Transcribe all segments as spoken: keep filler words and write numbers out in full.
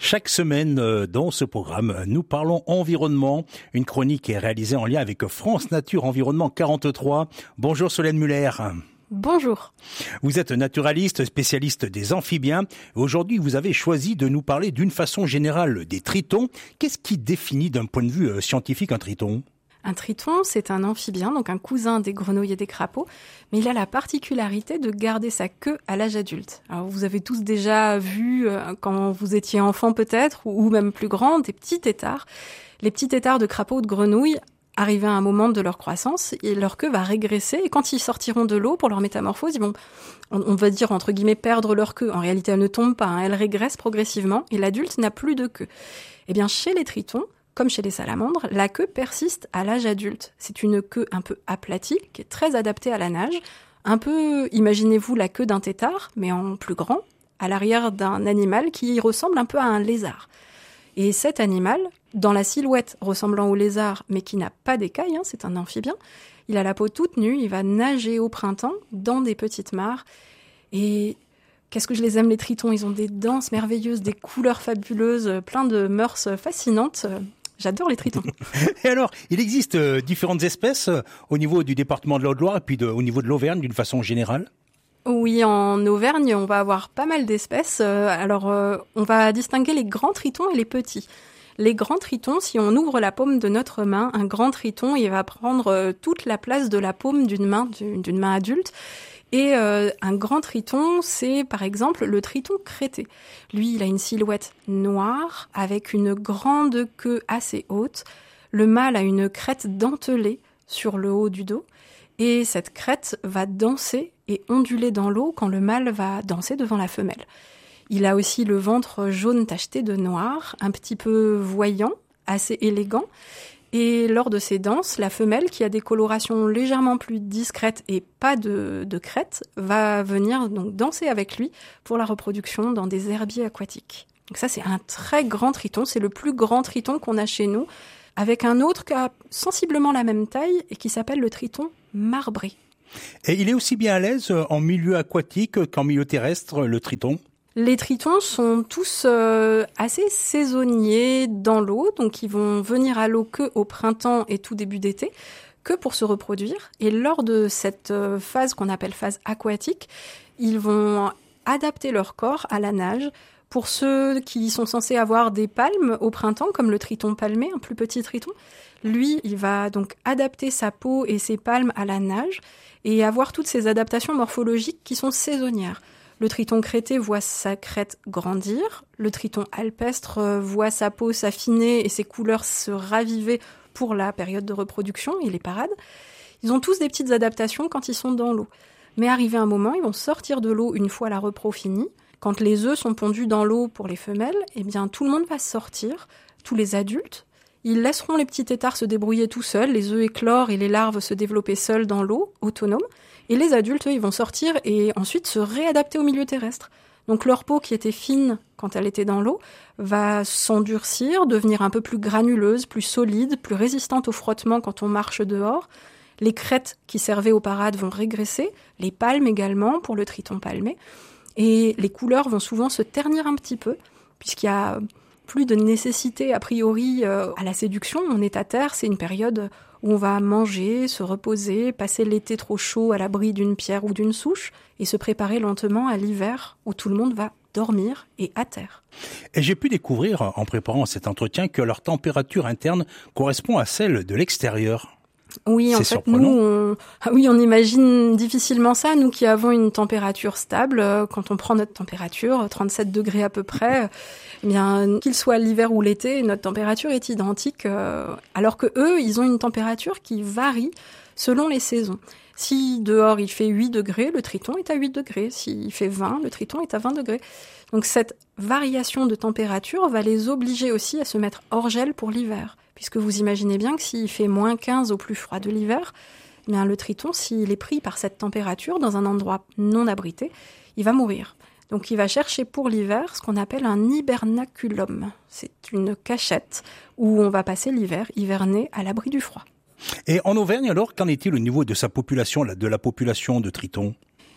Chaque semaine, euh, dans ce programme, nous parlons environnement. Une chronique est réalisée en lien avec France Nature Environnement quarante-trois. Bonjour Solène Muller. Bonjour. Vous êtes naturaliste, spécialiste des amphibiens. Aujourd'hui, vous avez choisi de nous parler d'une façon générale des tritons. Qu'est-ce qui définit d'un point de vue scientifique un triton ? Un triton, c'est un amphibien, donc un cousin des grenouilles et des crapauds, mais il a la particularité de garder sa queue à l'âge adulte. Alors vous avez tous déjà vu, euh, quand vous étiez enfant peut-être, ou même plus grand, des petits têtards. Les petits têtards de crapauds ou de grenouilles, arrivés à un moment de leur croissance, et leur queue va régresser, et quand ils sortiront de l'eau pour leur métamorphose, ils vont, on, on va dire entre guillemets, perdre leur queue. En réalité, elle ne tombe pas, hein, elle régresse progressivement, et l'adulte n'a plus de queue. Eh bien, chez les tritons, comme chez les salamandres, la queue persiste à l'âge adulte. C'est une queue un peu aplatie, qui est très adaptée à la nage. Un peu, imaginez-vous la queue d'un tétard, mais en plus grand, à l'arrière d'un animal qui ressemble un peu à un lézard. Et cet animal, dans la silhouette ressemblant au lézard, mais qui n'a pas d'écailles, hein, c'est un amphibien, il a la peau toute nue, il va nager au printemps dans des petites mares. Et qu'est-ce que je les aime, les tritons, ils ont des danses merveilleuses, des couleurs fabuleuses, plein de mœurs fascinantes. J'adore les tritons. Et alors, il existe euh, différentes espèces euh, au niveau du département de l'Haute-Loire et puis de, au niveau de l'Auvergne d'une façon générale ? Oui, en Auvergne, on va avoir pas mal d'espèces. Euh, alors, euh, on va distinguer les grands tritons et les petits. Les grands tritons, si on ouvre la paume de notre main, un grand triton, il va prendre euh, toute la place de la paume d'une main, d'une, d'une main adulte. Et euh, un grand triton, c'est par exemple le triton crété. Lui, il a une silhouette noire avec une grande queue assez haute. Le mâle a une crête dentelée sur le haut du dos. Et cette crête va danser et onduler dans l'eau quand le mâle va danser devant la femelle. Il a aussi le ventre jaune tacheté de noir, un petit peu voyant, assez élégant. Et lors de ces danses, la femelle, qui a des colorations légèrement plus discrètes et pas de, de crête, va venir donc danser avec lui pour la reproduction dans des herbiers aquatiques. Donc ça, c'est un très grand triton, c'est le plus grand triton qu'on a chez nous, avec un autre qui a sensiblement la même taille et qui s'appelle le triton marbré. Et il est aussi bien à l'aise en milieu aquatique qu'en milieu terrestre, le triton ? Les tritons sont tous euh, assez saisonniers dans l'eau, donc ils vont venir à l'eau que au printemps et tout début d'été, que pour se reproduire. Et lors de cette euh, phase qu'on appelle phase aquatique, ils vont adapter leur corps à la nage. Pour ceux qui sont censés avoir des palmes au printemps, comme le triton palmé, un plus petit triton, lui, il va donc adapter sa peau et ses palmes à la nage et avoir toutes ces adaptations morphologiques qui sont saisonnières. Le triton crété voit sa crête grandir, le triton alpestre voit sa peau s'affiner et ses couleurs se raviver pour la période de reproduction, et les parades. Ils ont tous des petites adaptations quand ils sont dans l'eau. Mais arrivé un moment, ils vont sortir de l'eau une fois la repro finie. Quand les œufs sont pondus dans l'eau pour les femelles, eh bien tout le monde va sortir, tous les adultes. Ils laisseront les petits têtards se débrouiller tout seuls, les œufs éclore et les larves se développer seuls dans l'eau, autonomes. Et les adultes, eux, ils vont sortir et ensuite se réadapter au milieu terrestre. Donc leur peau, qui était fine quand elle était dans l'eau, va s'endurcir, devenir un peu plus granuleuse, plus solide, plus résistante au frottement quand on marche dehors. Les crêtes qui servaient aux parades vont régresser, les palmes également pour le triton palmé. Et les couleurs vont souvent se ternir un petit peu, puisqu'il y a plus de nécessité a priori euh, à la séduction. On est à terre, c'est une période où on va manger, se reposer, passer l'été trop chaud à l'abri d'une pierre ou d'une souche et se préparer lentement à l'hiver où tout le monde va dormir et à terre. Et j'ai pu découvrir en préparant cet entretien que leur température interne correspond à celle de l'extérieur. Oui, en c'est fait, surprenant. nous, on... Ah oui, on imagine difficilement ça, nous qui avons une température stable. Quand on prend notre température, trente-sept degrés à peu près, eh bien, qu'il soit l'hiver ou l'été, notre température est identique, euh, alors que eux, ils ont une température qui varie selon les saisons. Si dehors il fait huit degrés, le triton est à huit degrés. S'il fait vingt, le triton est à vingt degrés. Donc cette variation de température va les obliger aussi à se mettre hors gel pour l'hiver. Puisque vous imaginez bien que s'il fait moins quinze au plus froid de l'hiver, eh bien le triton, s'il est pris par cette température dans un endroit non abrité, il va mourir. Donc il va chercher pour l'hiver ce qu'on appelle un hibernaculum. C'est une cachette où on va passer l'hiver, hiverner à l'abri du froid. Et en Auvergne, alors, qu'en est-il au niveau de sa population, de la population de tritons ?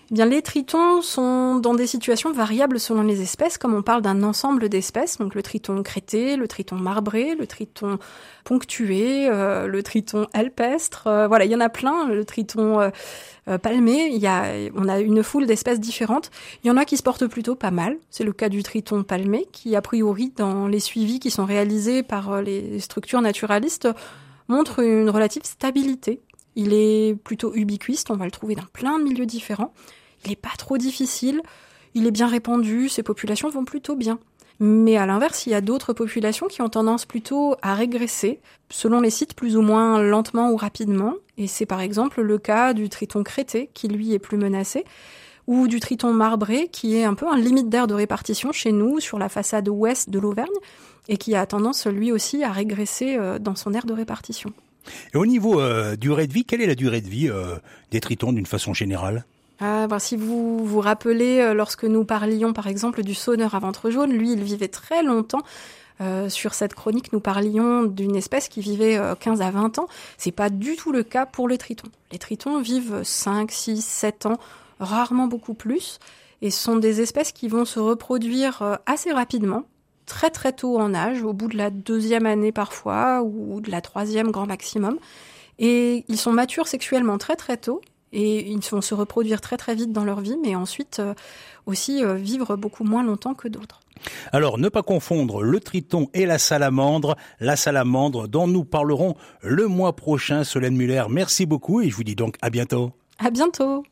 Eh bien, les tritons sont dans des situations variables selon les espèces, comme on parle d'un ensemble d'espèces, donc le triton crêté, le triton marbré, le triton ponctué, euh, le triton alpestre, euh, voilà, il y en a plein, le triton euh, euh, palmé, il y a, on a une foule d'espèces différentes. Il y en a qui se portent plutôt pas mal, c'est le cas du triton palmé, qui a priori, dans les suivis qui sont réalisés par les structures naturalistes, montre une relative stabilité. Il est plutôt ubiquiste, on va le trouver dans plein de milieux différents. Il n'est pas trop difficile, il est bien répandu, ses populations vont plutôt bien. Mais à l'inverse, il y a d'autres populations qui ont tendance plutôt à régresser, selon les sites plus ou moins lentement ou rapidement. Et c'est par exemple le cas du triton crêté, qui lui est plus menacé, ou du triton marbré, qui est un peu un limite d'aire de répartition chez nous, sur la façade ouest de l'Auvergne, et qui a tendance lui aussi à régresser dans son aire de répartition. Et au niveau euh, durée de vie, quelle est la durée de vie euh, des tritons d'une façon générale ? Ah, ben, si vous vous rappelez, euh, lorsque nous parlions par exemple du sonneur à ventre jaune, lui il vivait très longtemps. Euh, sur cette chronique, nous parlions d'une espèce qui vivait euh, quinze à vingt ans. C'est pas du tout le cas pour les tritons. Les tritons vivent cinq, six, sept ans, rarement beaucoup plus. Et ce sont des espèces qui vont se reproduire euh, assez rapidement, très très tôt en âge, au bout de la deuxième année parfois, ou de la troisième grand maximum. Et ils sont matures sexuellement très très tôt, et ils vont se reproduire très très vite dans leur vie, mais ensuite euh, aussi euh, vivre beaucoup moins longtemps que d'autres. Alors, ne pas confondre le triton et la salamandre, la salamandre dont nous parlerons le mois prochain. Solène Muller, merci beaucoup et je vous dis donc à bientôt. À bientôt.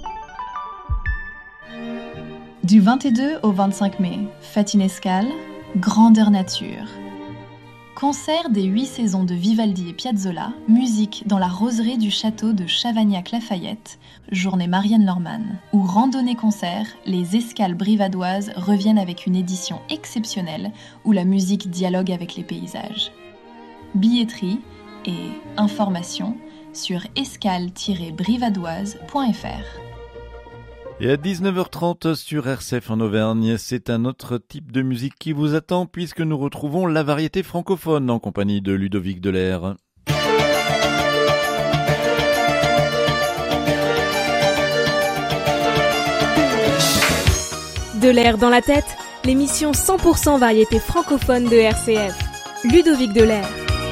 Du vingt-deux au vingt-cinq mai, fête inescale, grandeur nature. Concert des huit saisons de Vivaldi et Piazzolla, musique dans la roseraie du château de Chavagnac-Lafayette, journée Marianne Lorman, ou randonnée-concert, les escales brivadoises reviennent avec une édition exceptionnelle où la musique dialogue avec les paysages. Billetterie et informations sur escale tiret brivadoise point f r. Et à dix-neuf heures trente sur R C F en Auvergne, c'est un autre type de musique qui vous attend puisque nous retrouvons la variété francophone en compagnie de Ludovic Delair. Delair dans la tête, l'émission cent pour cent variété francophone de R C F. Ludovic Delair.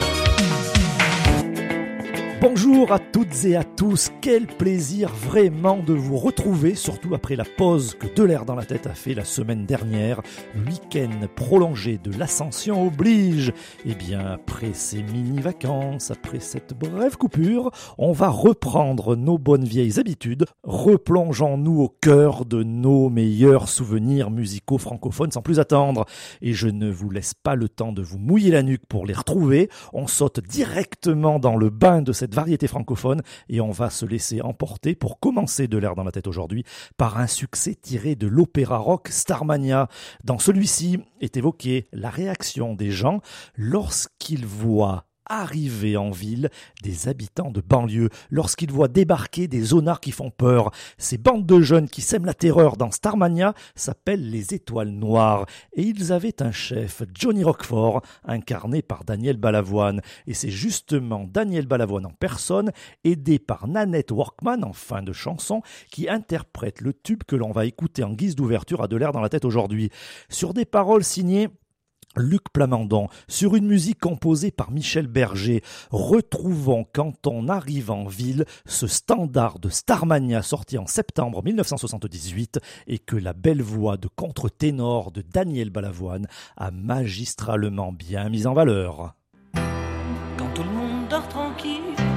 Bonjour à toutes et à tous, quel plaisir vraiment de vous retrouver, surtout après la pause que Delair dans la tête a fait la semaine dernière. Week-end prolongé de l'Ascension oblige. Et bien après ces mini-vacances, après cette brève coupure, on va reprendre nos bonnes vieilles habitudes. Replongeons-nous au cœur de nos meilleurs souvenirs musicaux francophones sans plus attendre. Et je ne vous laisse pas le temps de vous mouiller la nuque pour les retrouver. On saute directement dans le bain de cette variété francophone et on va se laisser emporter pour commencer Delair dans la tête aujourd'hui par un succès tiré de l'opéra rock Starmania. Dans celui-ci est évoquée la réaction des gens lorsqu'ils voient arriver en ville des habitants de banlieue, lorsqu'ils voient débarquer des zonards qui font peur. Ces bandes de jeunes qui sèment la terreur dans Starmania s'appellent les Étoiles Noires. Et ils avaient un chef, Johnny Roquefort, incarné par Daniel Balavoine. Et c'est justement Daniel Balavoine en personne, aidé par Nanette Workman en fin de chanson, qui interprète le tube que l'on va écouter en guise d'ouverture à Delair dans la tête aujourd'hui. Sur des paroles signées Luc Plamondon, sur une musique composée par Michel Berger, retrouvons quand on arrive en ville ce standard de Starmania sorti en septembre mille neuf cent soixante-dix-huit et que la belle voix de contre-ténor de Daniel Balavoine a magistralement bien mis en valeur. Quand tout le monde dort tranquille